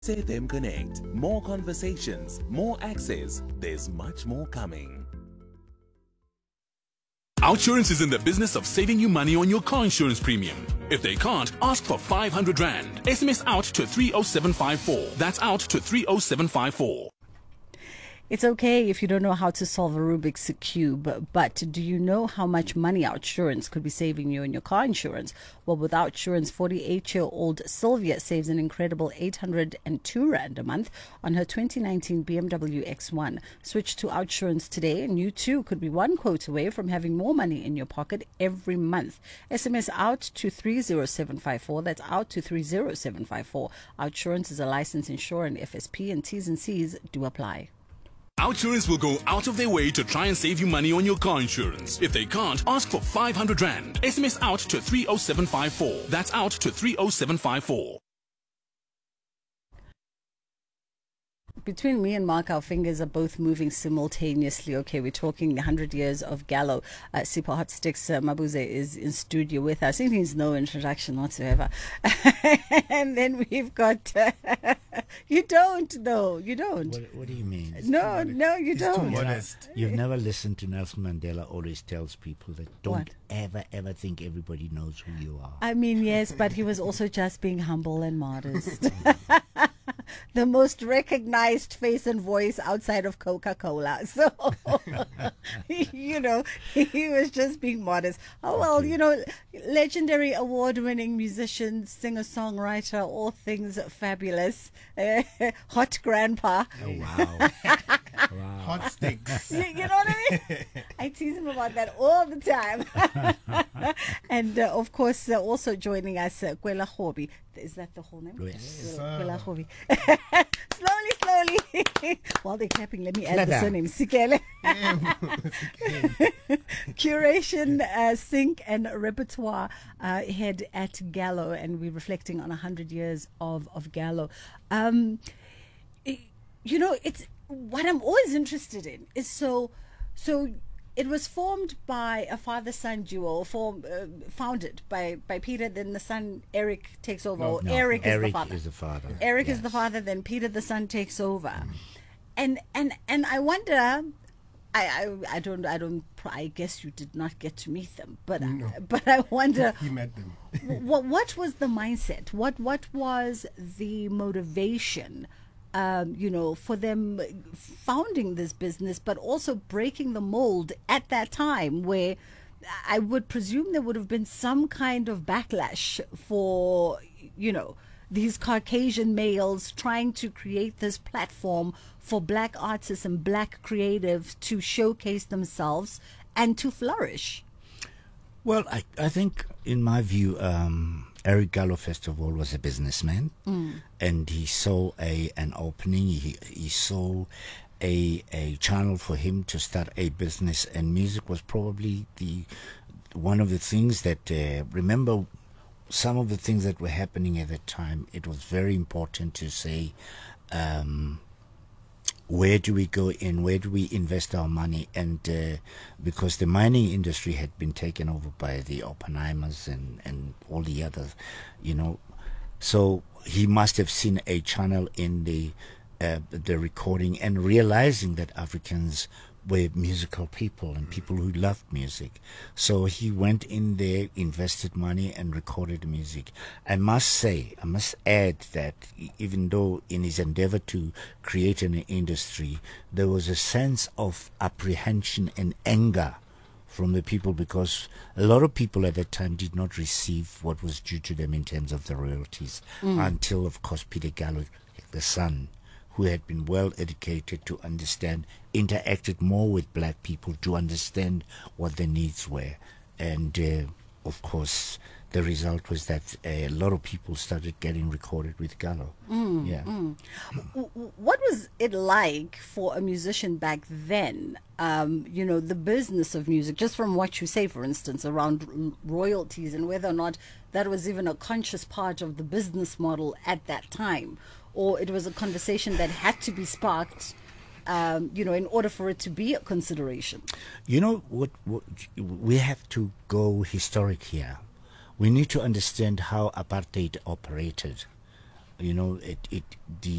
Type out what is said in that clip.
SAFM Connect. More conversations, more access. There's much more coming. Outsurance is in the business of saving you money on your car insurance premium. If they can't, ask for 500 Rand. SMS out to 30754. That's out to 30754. It's okay if you don't know how to solve a Rubik's Cube, but do you know how much money Outsurance could be saving you in your car insurance? Well, with Outsurance, 48-year-old Sylvia saves an incredible 802 Rand a month on her 2019 BMW X1. Switch to Outsurance today and you too could be one quote away from having more money in your pocket every month. SMS out to 30754. That's out to 30754. Outsurance is a licensed insurer and FSP, and T's and C's do apply. Outsurance will go out of their way to try and save you money on your car insurance. If they can't, ask for 500 Rand. SMS out to 30754. That's out to 30754. Between me and Mark, our fingers are both moving simultaneously. Okay, we're talking 100 years of Gallo. Sipho Hot Sticks Mabuze is in studio with us. He needs no introduction whatsoever. And then we've got... you don't, though. You don't. What do you mean? No, you don't. You've never listened to Nelson Mandela always tells people that don't What? ever think everybody knows who you are. I mean, yes, but he was also just being humble and modest. The most recognized face and voice outside of Coca-Cola. So, he was just being modest. Oh, well, legendary award-winning musician, singer-songwriter, all things fabulous. Hot grandpa. Oh, wow. Wow. Hot sticks. You know what I mean? I tease him about that all the time. And, of course, also joining us, Kwela Khobi. Is that the whole name? Yes. Kwela Khobi. Slowly. While they're clapping, let me add the surname. Sikele. Curation, sync, and repertoire head at Gallo, and we're reflecting on 100 years of Gallo. It's what I'm always interested in is so. It was formed by a father-son duo, founded by Peter. Then the son Eric takes over. Eric is the father. Is the father. Eric Yes. is the father. Then Peter the son takes over, and I wonder. I guess you did not get to meet them, but I wonder. He met them. What was the mindset? What was the motivation? For them founding this business, but also breaking the mold at that time where I would presume there would have been some kind of backlash for, these Caucasian males trying to create this platform for black artists and black creatives to showcase themselves and to flourish. Well, I think, in my view, Eric Gallo, first of all, was a businessman, and he saw an opening. He saw a channel for him to start a business, and music was probably one of the things that, remember, some of the things that were happening at that time. It was very important to say, where do we go in? Where do we invest our money? And because the mining industry had been taken over by the Oppenheimers and all the others, so he must have seen a channel in the recording and realizing that Africans were musical people and people who loved music. So he went in there, invested money, and recorded music. I must add that even though in his endeavor to create an industry, there was a sense of apprehension and anger from the people, because a lot of people at that time did not receive what was due to them in terms of the royalties until, of course, Peter Gallo, the son, who had been well educated to understand, interacted more with black people to understand what their needs were. And, of course, the result was that a lot of people started getting recorded with Gallo. What was it like for a musician back then? The business of music, just from what you say, for instance, around royalties and whether or not that was even a conscious part of the business model at that time, or it was a conversation that had to be sparked, in order for it to be a consideration. What we have to go historic here. We need to understand how apartheid operated. you know, it the